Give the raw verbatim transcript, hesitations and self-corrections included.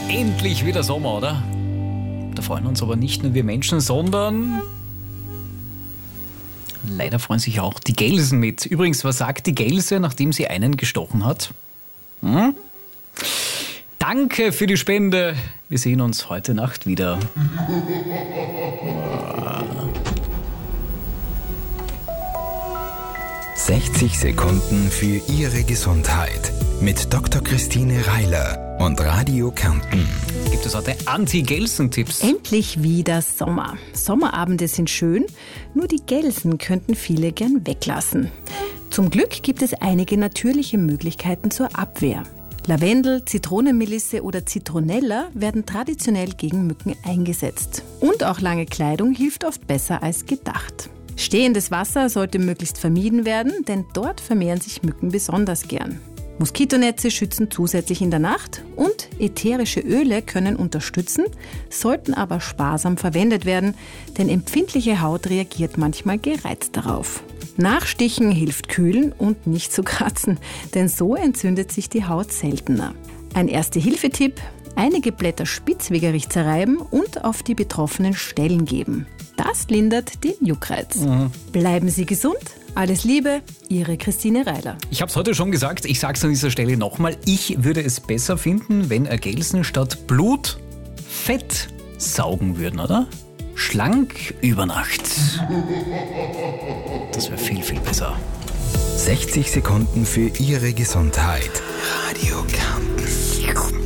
Endlich wieder Sommer, oder? Da freuen uns aber nicht nur wir Menschen, sondern leider freuen sich auch die Gelsen mit. Übrigens, was sagt die Gelse, nachdem sie einen gestochen hat? Hm? Danke für die Spende. Wir sehen uns heute Nacht wieder. sechzig Sekunden für Ihre Gesundheit mit Doktor Christine Reiler und Radio Kärnten. Gibt es heute Anti-Gelsen-Tipps? Endlich wieder Sommer. Sommerabende sind schön, nur die Gelsen könnten viele gern weglassen. Zum Glück gibt es einige natürliche Möglichkeiten zur Abwehr. Lavendel, Zitronenmelisse oder Zitronella werden traditionell gegen Mücken eingesetzt. Und auch lange Kleidung hilft oft besser als gedacht. Stehendes Wasser sollte möglichst vermieden werden, denn dort vermehren sich Mücken besonders gern. Moskitonetze schützen zusätzlich in der Nacht und ätherische Öle können unterstützen, sollten aber sparsam verwendet werden, denn empfindliche Haut reagiert manchmal gereizt darauf. Nachstichen hilft kühlen und nicht zu kratzen, denn so entzündet sich die Haut seltener. Ein Erste-Hilfe-Tipp: einige Blätter Spitzwegerich zerreiben und auf die betroffenen Stellen geben. Das lindert den Juckreiz. Mhm. Bleiben Sie gesund. Alles Liebe, Ihre Christine Reiler. Ich habe es heute schon gesagt, ich sage es an dieser Stelle nochmal. Ich würde es besser finden, wenn Gelsen statt Blut Fett saugen würden, oder? Schlank über Nacht. Das wäre viel, viel besser. sechzig Sekunden für Ihre Gesundheit. Radio Kärnten.